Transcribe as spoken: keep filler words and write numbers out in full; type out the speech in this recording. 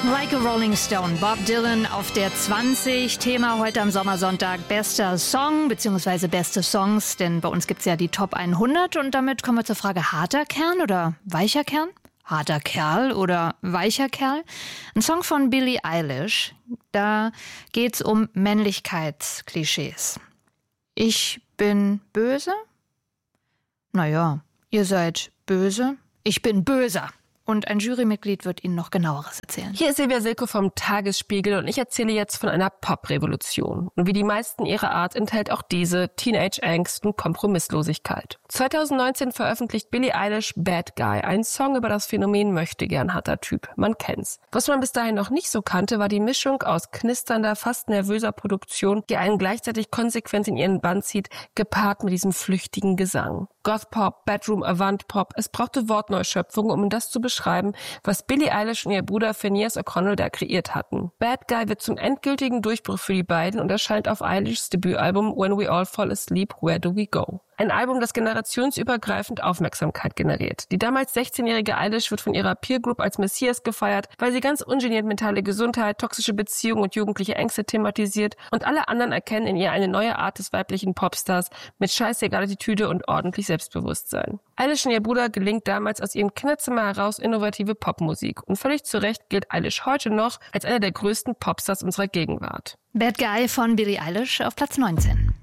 Like a Rolling Stone, Bob Dylan auf der zwanzig. Thema heute am Sommersonntag, bester Song bzw. beste Songs, denn bei uns gibt's ja die Top hundert und damit kommen wir zur Frage, harter Kern oder weicher Kern? Harter Kerl oder weicher Kerl? Ein Song von Billie Eilish, da geht's um Männlichkeitsklischees. Ich bin böse? Naja, ihr seid böse. Ich bin böser. Und ein Jurymitglied wird Ihnen noch genaueres erzählen. Hier ist Silvia Silke vom Tagesspiegel und ich erzähle jetzt von einer Pop-Revolution. Und wie die meisten ihrer Art enthält auch diese Teenage-Angst und Kompromisslosigkeit. zwanzig neunzehn veröffentlicht Billie Eilish Bad Guy, ein Song über das Phänomen möchtegern harter Typ. Man kennt's. Was man bis dahin noch nicht so kannte, war die Mischung aus knisternder, fast nervöser Produktion, die einen gleichzeitig konsequent in ihren Bann zieht, gepaart mit diesem flüchtigen Gesang. Goth-Pop, Bedroom, Avant-Pop, es brauchte Wortneuschöpfungen, um das zu beschreiben, was Billie Eilish und ihr Bruder Phineas O'Connell da kreiert hatten. Bad Guy wird zum endgültigen Durchbruch für die beiden und erscheint auf Eilishs Debütalbum When We All Fall Asleep, Where Do We Go? Ein Album, das generationsübergreifend Aufmerksamkeit generiert. Die damals sechzehnjährige Eilish wird von ihrer Peer Group als Messias gefeiert, weil sie ganz ungeniert mentale Gesundheit, toxische Beziehungen und jugendliche Ängste thematisiert und alle anderen erkennen in ihr eine neue Art des weiblichen Popstars mit scheißegal Attitüde und ordentlich Selbstbewusstsein. Eilish und ihr Bruder gelingt damals aus ihrem Kinderzimmer heraus innovative Popmusik und völlig zu Recht gilt Eilish heute noch als einer der größten Popstars unserer Gegenwart. Bad Guy von Billie Eilish auf Platz neunzehn.